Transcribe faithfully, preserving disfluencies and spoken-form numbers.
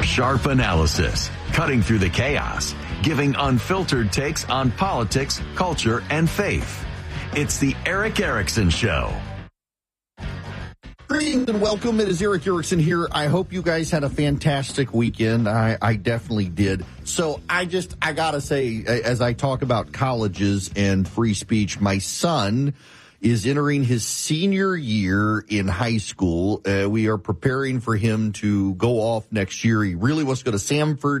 Sharp analysis, cutting through the chaos, giving unfiltered takes on politics, culture, and faith. It's the Erick Erickson Show. Greetings and welcome. It is Erick Erickson here. I hope you guys had a fantastic weekend. I, I definitely did. So I just, I gotta say, as I talk about colleges and free speech, my son is entering his senior year in high school. Uh, we are preparing for him to go off next year. He really wants to go to Samford